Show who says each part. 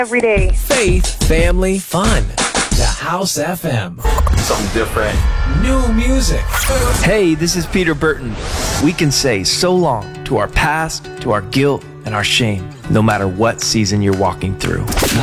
Speaker 1: every day.
Speaker 2: Faith, family, fun. The House FM.
Speaker 3: Something different.
Speaker 2: New music.
Speaker 4: Hey, this is Peter Burton. We can say so long to our past, to our guilt, and our shame, no matter what season you're walking through.